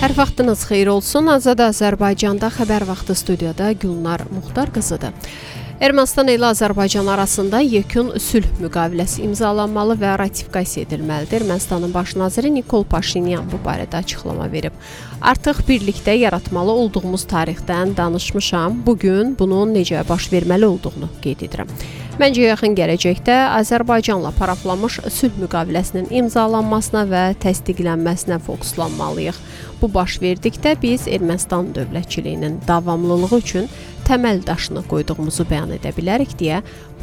Hər vaxtınız xeyir olsun. Azad Azərbaycanda xəbər vaxtı studiyada Gülnar Muxtar qızıdır. Ermənistan ilə Azərbaycan arasında yekun sülh müqaviləsi imzalanmalı və ratifikasiya edilməlidir. Ermənistanın baş naziri Nikol Paşinyan bu barədə açıqlama verib. Artıq birlikdə yaratmalı olduğumuz tarixdən danışmışam. Bugün bunun necə baş verməli olduğunu qeyd edirəm. Məncə yaxın gələcəkdə Azərbaycanla paraflanmış sülh müqaviləsinin imzalanmasına və təsdiqlənməsinə fokuslanmalıyıq. Bu baş verdikdə biz Ermənistan dövlətçiliyinin davamlılığı üçün təməl daşını qoyduğumuzu bəyan edə bilərik deyə